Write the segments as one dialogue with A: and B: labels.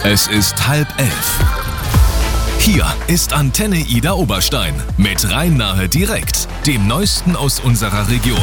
A: Es ist 10:30. Hier ist Antenne Ida Oberstein mit Rhein-Nahe direkt, dem Neuesten aus unserer Region.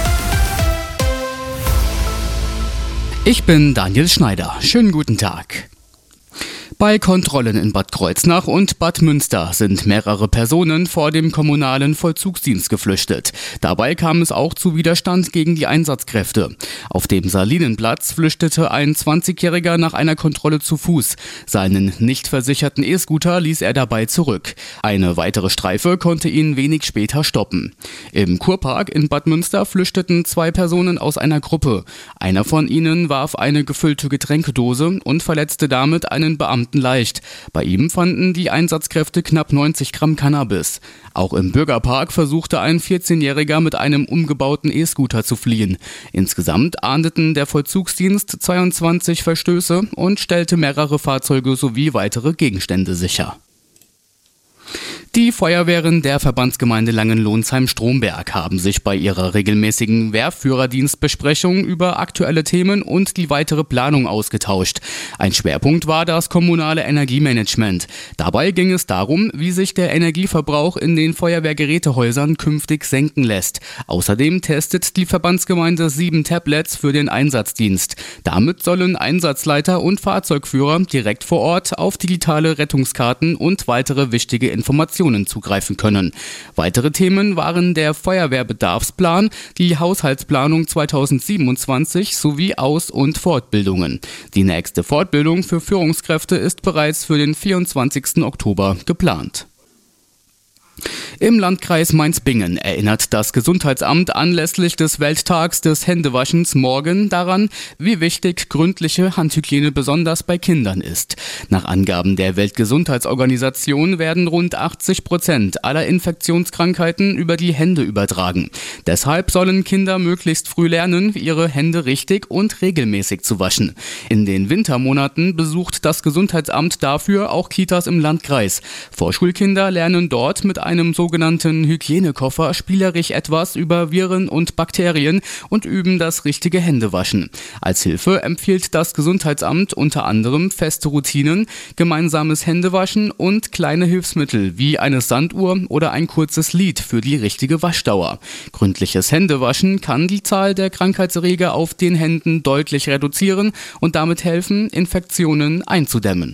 B: Ich bin Daniel Schneider. Schönen guten Tag. Bei Kontrollen in Bad Kreuznach und Bad Münster sind mehrere Personen vor dem kommunalen Vollzugsdienst geflüchtet. Dabei kam es auch zu Widerstand gegen die Einsatzkräfte. Auf dem Salinenplatz flüchtete ein 20-Jähriger nach einer Kontrolle zu Fuß. Seinen nicht versicherten E-Scooter ließ er dabei zurück. Eine weitere Streife konnte ihn wenig später stoppen. Im Kurpark in Bad Münster flüchteten 2 Personen aus einer Gruppe. Einer von ihnen warf eine gefüllte Getränkedose und verletzte damit einen Beamten leicht. Bei ihm fanden die Einsatzkräfte knapp 90 Gramm Cannabis. Auch im Bürgerpark versuchte ein 14-Jähriger mit einem umgebauten E-Scooter zu fliehen. Insgesamt ahndeten der Vollzugsdienst 22 Verstöße und stellte mehrere Fahrzeuge sowie weitere Gegenstände sicher. Die Feuerwehren der Verbandsgemeinde Langenlohnsheim-Stromberg haben sich bei ihrer regelmäßigen Wehrführerdienstbesprechung über aktuelle Themen und die weitere Planung ausgetauscht. Ein Schwerpunkt war das kommunale Energiemanagement. Dabei ging es darum, wie sich der Energieverbrauch in den Feuerwehrgerätehäusern künftig senken lässt. Außerdem testet die Verbandsgemeinde 7 Tablets für den Einsatzdienst. Damit sollen Einsatzleiter und Fahrzeugführer direkt vor Ort auf digitale Rettungskarten und weitere wichtige Informationen zugreifen können. Weitere Themen waren der Feuerwehrbedarfsplan, die Haushaltsplanung 2027 sowie Aus- und Fortbildungen. Die nächste Fortbildung für Führungskräfte ist bereits für den 24. Oktober geplant. Im Landkreis Mainz-Bingen erinnert das Gesundheitsamt anlässlich des Welttags des Händewaschens morgen daran, wie wichtig gründliche Handhygiene besonders bei Kindern ist. Nach Angaben der Weltgesundheitsorganisation werden rund 80% aller Infektionskrankheiten über die Hände übertragen. Deshalb sollen Kinder möglichst früh lernen, ihre Hände richtig und regelmäßig zu waschen. In den Wintermonaten besucht das Gesundheitsamt dafür auch Kitas im Landkreis. Vorschulkinder lernen dort mit einem sogenannten Hygienekoffer spielerisch etwas über Viren und Bakterien und üben das richtige Händewaschen. Als Hilfe empfiehlt das Gesundheitsamt unter anderem feste Routinen, gemeinsames Händewaschen und kleine Hilfsmittel wie eine Sanduhr oder ein kurzes Lied für die richtige Waschdauer. Gründliches Händewaschen kann die Zahl der Krankheitserreger auf den Händen deutlich reduzieren und damit helfen, Infektionen einzudämmen.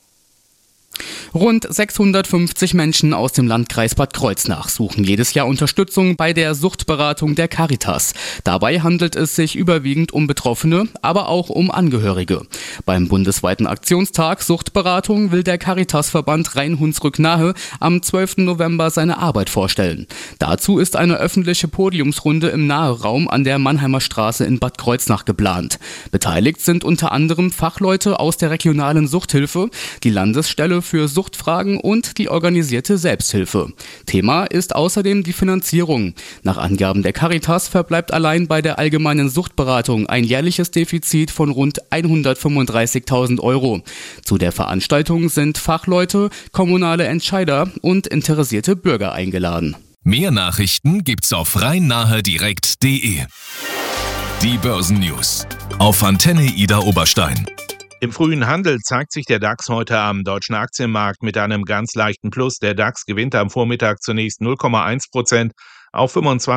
B: Rund 650 Menschen aus dem Landkreis Bad Kreuznach suchen jedes Jahr Unterstützung bei der Suchtberatung der Caritas. Dabei handelt es sich überwiegend um Betroffene, aber auch um Angehörige. Beim bundesweiten Aktionstag Suchtberatung will der Caritasverband Rhein-Hunsrück-Nahe am 12. November seine Arbeit vorstellen. Dazu ist eine öffentliche Podiumsrunde im Naheraum an der Mannheimer Straße in Bad Kreuznach geplant. Beteiligt sind unter anderem Fachleute aus der regionalen Suchthilfe, die Landesstelle für Suchtfragen und die organisierte Selbsthilfe. Thema ist außerdem die Finanzierung. Nach Angaben der Caritas verbleibt allein bei der allgemeinen Suchtberatung ein jährliches Defizit von rund 135.000 Euro. Zu der Veranstaltung sind Fachleute, kommunale Entscheider und interessierte Bürger eingeladen.
A: Mehr Nachrichten gibt's auf rhein-nahe-direkt.de. Die Börsennews auf Antenne Ida Oberstein.
C: Im frühen Handel zeigt sich der DAX heute am deutschen Aktienmarkt mit einem ganz leichten Plus. Der DAX gewinnt am Vormittag zunächst 0,1% auf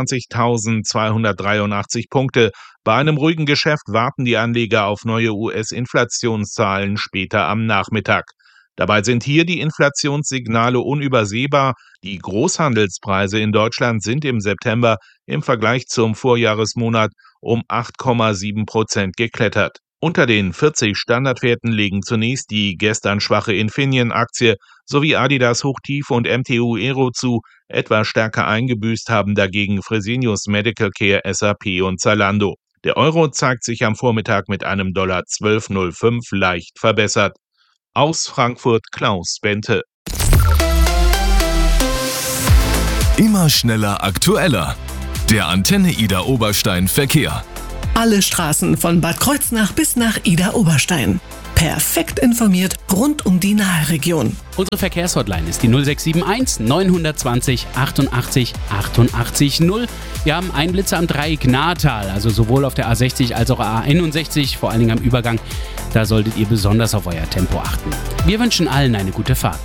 C: 25.283 Punkte. Bei einem ruhigen Geschäft warten die Anleger auf neue US-Inflationszahlen später am Nachmittag. Dabei sind hier die Inflationssignale unübersehbar. Die Großhandelspreise in Deutschland sind im September im Vergleich zum Vorjahresmonat um 8,7% geklettert. Unter den 40 Standardwerten liegen zunächst die gestern schwache Infineon-Aktie sowie Adidas Hochtief und MTU Aero zu. Etwas stärker eingebüßt haben dagegen Fresenius Medical Care, SAP und Zalando. Der Euro zeigt sich am Vormittag mit einem Dollar 12,05 leicht verbessert. Aus Frankfurt Klaus Bente.
A: Immer schneller, aktueller. Der Antenne Ida Oberstein Verkehr.
D: Alle Straßen von Bad Kreuznach bis nach Ida Oberstein. perfekt informiert rund um die Nahe-Region.
E: Unsere Verkehrshotline ist die 0671 920 88 88 0. Wir haben Einblitze am Dreieck Natal, also sowohl auf der A60 als auch A61, vor allen Dingen am Übergang. Da solltet ihr besonders auf euer Tempo achten. Wir wünschen allen eine gute Fahrt.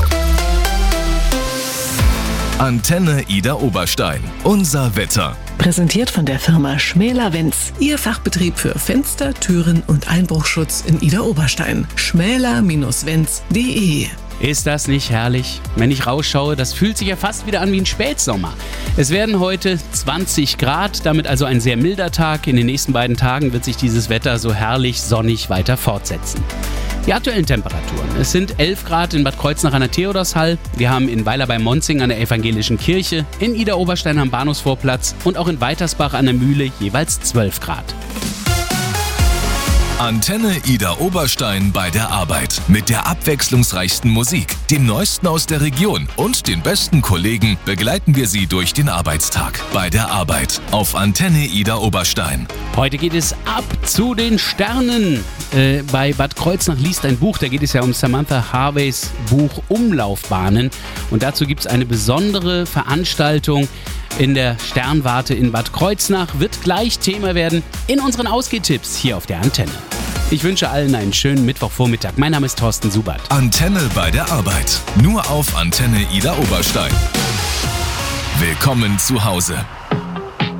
A: Antenne Ida Oberstein. Unser Wetter.
D: Präsentiert von der Firma Schmäler-Wenz. Ihr Fachbetrieb für Fenster, Türen und Einbruchschutz in Ida Oberstein. schmäler-wenz.de.
E: Ist das nicht herrlich? Wenn ich rausschaue, das fühlt sich ja fast wieder an wie ein Spätsommer. Es werden heute 20 Grad, damit also ein sehr milder Tag. In den nächsten beiden Tagen wird sich dieses Wetter so herrlich sonnig weiter fortsetzen. Die aktuellen Temperaturen. Es sind 11 Grad in Bad Kreuznach an der Theodorshall. Wir haben in Weiler bei Monzing an der Evangelischen Kirche, in Ida Oberstein am Bahnhofsvorplatz und auch in Weitersbach an der Mühle jeweils 12 Grad.
A: Antenne Ida Oberstein bei der Arbeit. Mit der abwechslungsreichsten Musik, dem Neuesten aus der Region und den besten Kollegen begleiten wir Sie durch den Arbeitstag. Bei der Arbeit auf Antenne Ida Oberstein.
E: Heute geht es ab zu den Sternen. Bei Bad Kreuznach liest ein Buch, da geht es ja um Samantha Harveys Buch Umlaufbahnen. Und dazu gibt es eine besondere Veranstaltung in der Sternwarte in Bad Kreuznach. Wird gleich Thema werden in unseren Ausgehtipps hier auf der Antenne. Ich wünsche allen einen schönen Mittwochvormittag. Mein Name ist Thorsten Subert.
A: Antenne bei der Arbeit. Nur auf Antenne Ida Oberstein. Willkommen zu Hause.